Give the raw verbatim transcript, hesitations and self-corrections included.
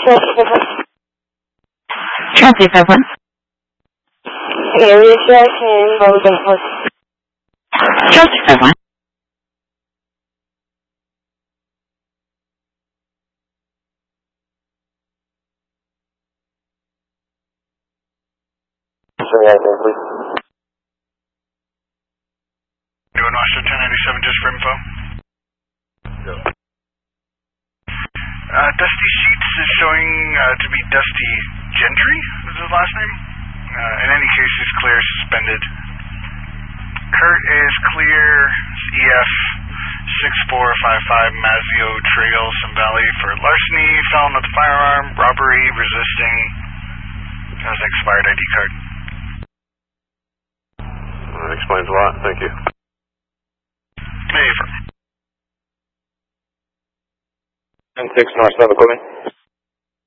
Transit five one. Area check and road network. Transit five one. Sorry, I think, please. Doing Washington ten ninety-seven just for info. Go. Uh, Dusty Sheets is showing uh, to be Dusty Gentry, is his last name. Uh, in any case, he's clear, suspended. Kurt is clear, E F six four five five Mazio Trail, Sun Valley for larceny, felon with a firearm, robbery, resisting. Has an expired I D card. That explains a lot, thank you. May ten six North seven, come in.